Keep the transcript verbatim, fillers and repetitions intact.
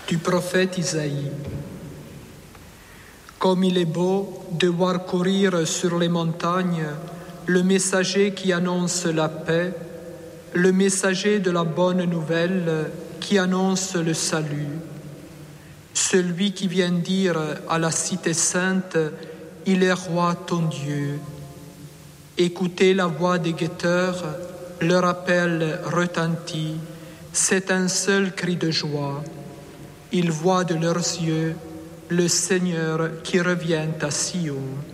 Du prophète Isaïe. Comme il est beau de voir courir sur les montagnes le messager qui annonce la paix, le messager de la bonne nouvelle qui annonce le salut. Celui qui vient dire à la cité sainte, « Il est roi ton Dieu ». Écoutez la voix des guetteurs, leur appel retentit, c'est un seul cri de joie. Ils voient de leurs yeux le Seigneur qui revient à Sion.